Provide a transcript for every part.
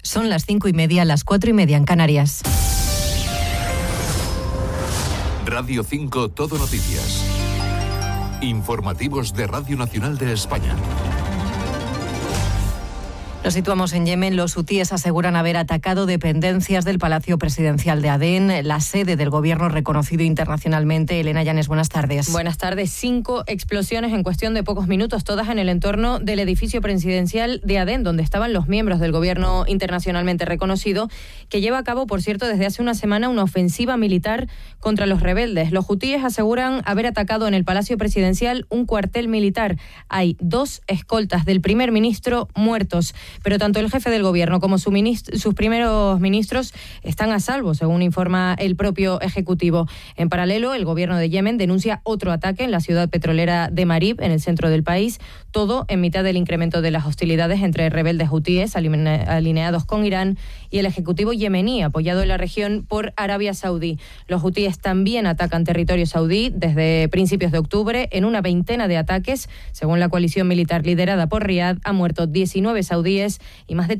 Son las 5:30, las 4:30 en Canarias. Radio 5 Todo Noticias. Informativos de Radio Nacional de España. Nos situamos en Yemen. Los hutíes aseguran haber atacado dependencias del Palacio Presidencial de Adén, la sede del gobierno reconocido internacionalmente. Elena Llanes, buenas tardes. Buenas tardes. 5 explosiones en cuestión de pocos minutos, todas en el entorno del edificio presidencial de Adén, donde estaban los miembros del gobierno internacionalmente reconocido, que lleva a cabo, por cierto, desde hace una semana una ofensiva militar contra los rebeldes. Los hutíes aseguran haber atacado en el Palacio Presidencial un cuartel militar. Hay 2 escoltas del primer ministro muertos. Pero tanto el jefe del gobierno como sus primeros ministros están a salvo, según informa el propio Ejecutivo. En paralelo, el gobierno de Yemen denuncia otro ataque en la ciudad petrolera de Marib, en el centro del país, todo en mitad del incremento de las hostilidades entre rebeldes hutíes alineados con Irán y el Ejecutivo yemení, apoyado en la región por Arabia Saudí. Los hutíes también atacan territorio saudí desde principios de octubre en una veintena de ataques. Según la coalición militar liderada por Riad, han muerto 19 saudíes y más de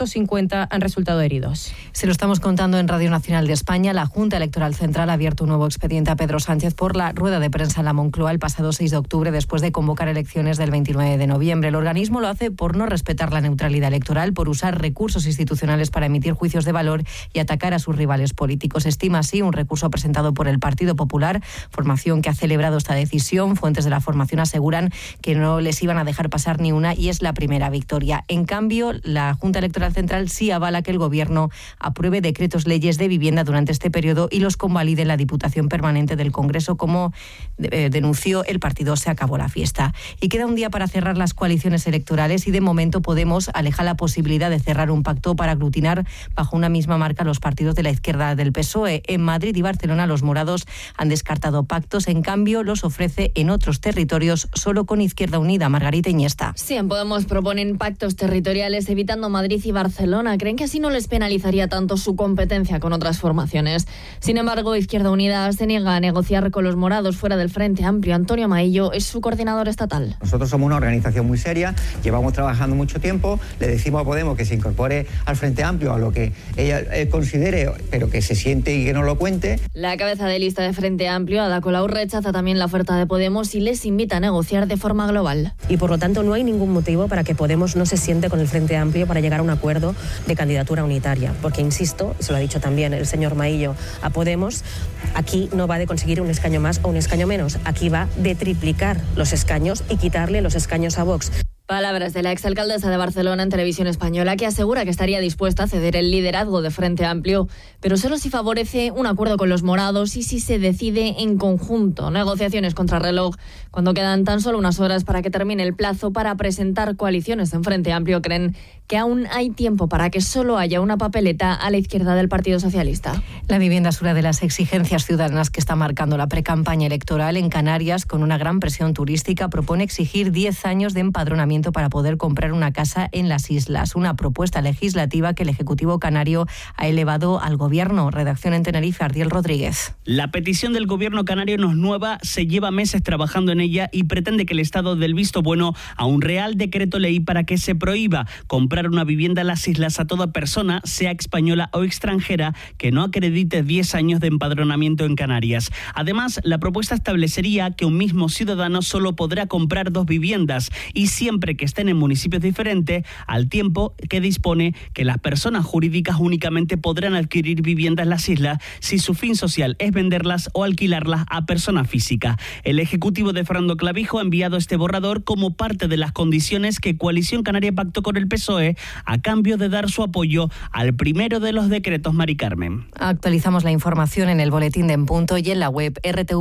350 han resultado heridos. Se lo estamos contando en Radio Nacional de España. La Junta Electoral Central ha abierto un nuevo expediente a Pedro Sánchez por la rueda de prensa en la Moncloa el pasado 6 de octubre, después de convocar elecciones del 29 de noviembre. El organismo lo hace por no respetar la neutralidad electoral, por usar recursos institucionales para emitir juicios de valor y atacar a sus rivales políticos. Estima así un recurso presentado por el Partido Popular, formación que ha celebrado esta decisión. Fuentes de la formación aseguran que no les iban a dejar pasar ni una y es la primera victoria. En cambio, la Junta Electoral Central sí avala que el Gobierno apruebe decretos leyes de vivienda durante este periodo y los convalide en la Diputación Permanente del Congreso. Como denunció el partido, se acabó la fiesta. Y queda un día para cerrar las coaliciones electorales y de momento Podemos aleja la posibilidad de cerrar un pacto para aglutinar bajo una misma marca los partidos de la izquierda del PSOE. En Madrid y Barcelona los morados han descartado pactos, en cambio los ofrece en otros territorios solo con Izquierda Unida. Margarita Iniesta. Sí, en Podemos proponen pactos territoriales evitando Madrid y Barcelona. Creen que así no les penalizaría tanto su competencia con otras formaciones. Sin embargo, Izquierda Unida se niega a negociar con los morados fuera del Frente Amplio. Antonio Maillo es su coordinador estatal. Nosotros somos una organización muy seria, llevamos trabajando mucho tiempo, le decimos a Podemos que se incorpore al Frente Amplio, a lo que ella considere, pero que se siente y que no lo cuente. La cabeza de lista de Frente Amplio, Ada Colau, rechaza también la oferta de Podemos y les invita a negociar de forma global. Y por lo tanto no hay ningún motivo para que Podemos no se siente con el Frente Amplio para llegar a un acuerdo de candidatura unitaria, porque insisto, se lo ha dicho también el señor Maillo a Podemos, aquí no va de conseguir un escaño más o un escaño menos, aquí va de triplicar los escaños y quitarle los escaños a Vox. Palabras de la exalcaldesa de Barcelona en Televisión Española, que asegura que estaría dispuesta a ceder el liderazgo de Frente Amplio, pero solo si favorece un acuerdo con los morados y si se decide en conjunto. Negociaciones contrarreloj cuando quedan tan solo unas horas para que termine el plazo para presentar coaliciones en Frente Amplio. Creen que aún hay tiempo para que solo haya una papeleta a la izquierda del Partido Socialista. La vivienda es una de las exigencias ciudadanas que está marcando la precampaña electoral. En Canarias, con una gran presión turística, propone exigir 10 años de empadronamiento para poder comprar una casa en las islas. Una propuesta legislativa que el Ejecutivo canario ha elevado al Gobierno. Redacción en Tenerife, Ardiel Rodríguez. La petición del Gobierno canario no es nueva, se lleva meses trabajando en ella y pretende que el Estado dé el visto bueno a un real decreto ley para que se prohíba comprar una vivienda en las islas a toda persona, sea española o extranjera, que no acredite 10 años de empadronamiento en Canarias. Además, la propuesta establecería que un mismo ciudadano solo podrá comprar 2 viviendas y siempre que estén en municipios diferentes, al tiempo que dispone que las personas jurídicas únicamente podrán adquirir viviendas en las islas si su fin social es venderlas o alquilarlas a personas físicas. El Ejecutivo de Fernando Clavijo ha enviado este borrador como parte de las condiciones que Coalición Canaria pactó con el PSOE a cambio de dar su apoyo al primero de los decretos. Mari Carmen. Actualizamos la información en el boletín de En Punto y en la web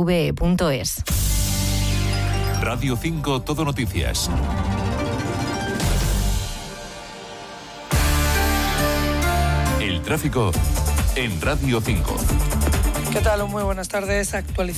rtve.es. Radio 5 Todo Noticias. El tráfico en Radio 5. ¿Qué tal? Muy buenas tardes.